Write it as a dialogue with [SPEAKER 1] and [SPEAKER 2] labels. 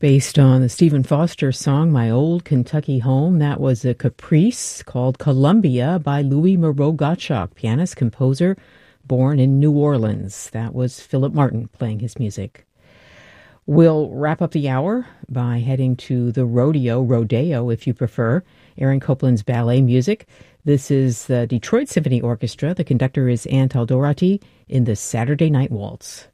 [SPEAKER 1] based on the Stephen Foster song, My Old Kentucky Home. That was a caprice called Columbia by Louis Moreau Gottschalk, pianist, composer, born in New Orleans. That was Philip Martin playing his music. We'll wrap up the hour by heading to the rodeo if you prefer, Aaron Copland's ballet music. This is the Detroit Symphony Orchestra. The conductor is Anne Taldorati in the Saturday Night Waltz.